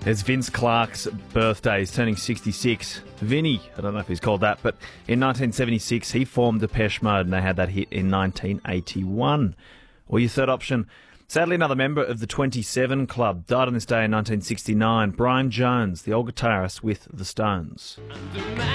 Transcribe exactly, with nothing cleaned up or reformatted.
It's Vince Clarke's birthday. He's turning sixty-six. Vinny, I don't know if he's called that, but in nineteen seventy-six he formed Depeche Mode and they had that hit in nineteen eighty-one. Or your third option, sadly another member of the twenty-seven Club, died on this day in nineteen sixty-nine, Brian Jones, the old guitarist with the Stones.